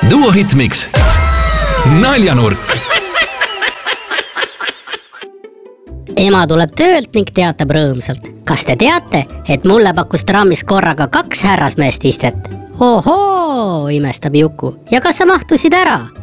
Duo Hitmix. Naljanurk. Ema tuleb töölt ning teatab rõõmsalt. Kas te teate, et mulle pakkus trammis korraga 2 härrasmeest istet? Ohoo, imestab Juku. Ja kas sa mahtusid ära?